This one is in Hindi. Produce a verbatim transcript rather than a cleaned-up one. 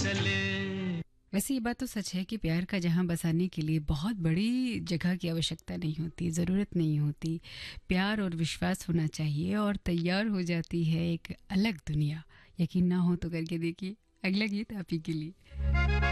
चले। वैसे ये बात तो सच है कि प्यार का जहां बसाने के लिए बहुत बड़ी जगह की आवश्यकता नहीं होती, ज़रूरत नहीं होती। प्यार और विश्वास होना चाहिए और तैयार हो जाती है एक अलग दुनिया। यकीन ना हो तो करके देखिए। अगला गीत आप ही के लिए।